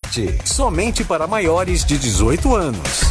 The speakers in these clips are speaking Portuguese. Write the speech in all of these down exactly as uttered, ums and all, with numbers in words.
Bet, somente para maiores de dezoito anos.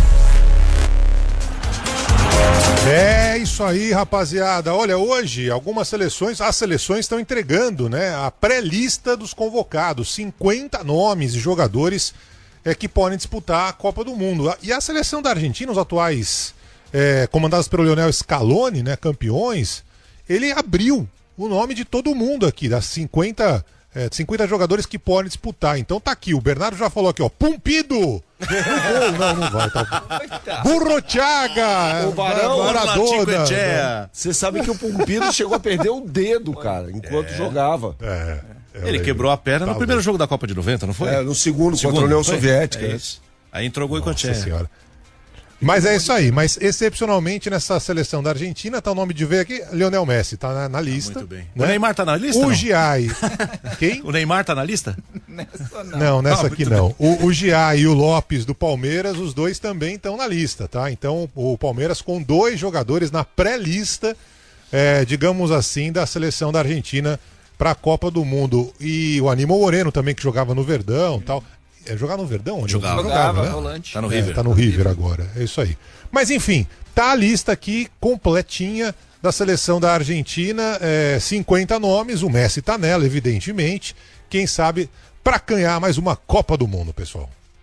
É isso aí, rapaziada. Olha, hoje algumas seleções, as seleções estão entregando, né, a pré-lista dos convocados, cinquenta nomes de jogadores é, que podem disputar a Copa do Mundo. E a seleção da Argentina, os atuais é, comandados pelo Lionel Scaloni, né, campeões, ele abriu o nome de todo mundo aqui, das cinquenta, é, cinquenta jogadores que podem disputar. Então tá aqui, o Bernardo já falou aqui, ó, Pumpido! Não, não vai, tá. Burrochaga! O Barão, Maradona! Você sabe que o Pumpido chegou a perder o dedo, cara, enquanto é, jogava. É, Ele quebrou a perna tá no primeiro jogo da Copa de noventa, não foi? É, no segundo, segundo contra a União Soviética. É isso. Aí entrou Goicoechea. Nossa senhora. Mas é isso aí, mas excepcionalmente nessa seleção da Argentina, tá o nome de ver aqui, Lionel Messi, tá na, na lista. Ah, muito bem. Né? O Neymar tá na lista? O Giai. Quem? O Neymar tá na lista? Nessa não. Não, nessa aqui não. O, o Giai e o Lopes do Palmeiras, os dois também estão na lista, tá? Então o Palmeiras com dois jogadores na pré-lista, é, digamos assim, da seleção da Argentina para a Copa do Mundo. E o Aníbal Moreno também, que jogava no Verdão e tal. É jogar no Verdão? Jogava, jogava, né? volante. Tá no River. É, tá no River agora, é isso aí. Mas enfim, tá a lista aqui completinha da seleção da Argentina, é, cinquenta nomes, o Messi tá nela, evidentemente. Quem sabe para ganhar mais uma Copa do Mundo, pessoal.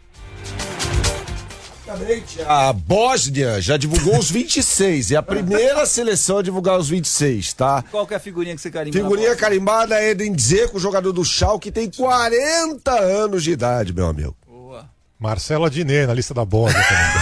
A Bósnia já divulgou os vinte e seis, é a primeira seleção a divulgar os vinte e seis, tá? Qual que é a figurinha que você carimba? Figurinha carimbada é Edin Dzeko, jogador do Schalke, que tem quarenta anos de idade, meu amigo. Boa. Marcelo Adnet na lista da Bósnia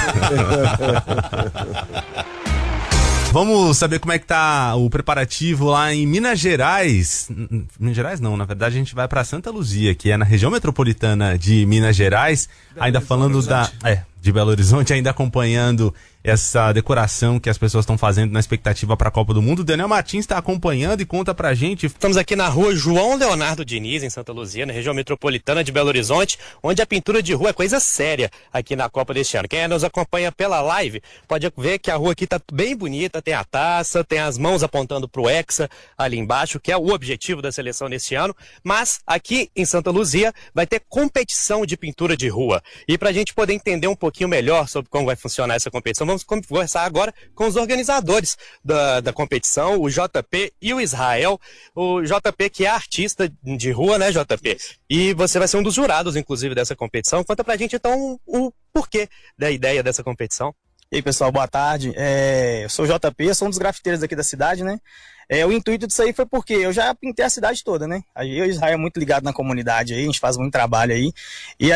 também. Vamos saber como é que tá o preparativo lá em Minas Gerais. Minas Gerais não, na verdade a gente vai para Santa Luzia, que é na região metropolitana de Minas Gerais, Belo ainda falando da... É, de Belo Horizonte, ainda acompanhando essa decoração que as pessoas estão fazendo na expectativa para a Copa do Mundo. O Daniel Martins está acompanhando e conta pra gente. Estamos aqui na rua João Leonardo Diniz, em Santa Luzia, na região metropolitana de Belo Horizonte, onde a pintura de rua é coisa séria aqui na Copa deste ano. Quem nos acompanha pela live pode ver que a rua aqui está bem bonita, tem a taça, tem as mãos apontando pro Hexa ali embaixo, que é o objetivo da seleção neste ano, mas aqui em Santa Luzia vai ter competição de pintura de rua. E para a gente poder entender um pouquinho melhor sobre como vai funcionar essa competição, vamos conversar agora com os organizadores da, da competição, o J P e o Israel. O J P que é artista de rua, né, J P? E você vai ser um dos jurados, inclusive, dessa competição. Conta pra gente, então, o porquê da ideia dessa competição. E aí, pessoal, boa tarde. É, eu sou o J P, sou um dos grafiteiros aqui da cidade, né? É, o intuito disso aí foi porque eu já pintei a cidade toda, né? Eu e o Israel é muito ligado na comunidade aí, a gente faz muito trabalho aí. E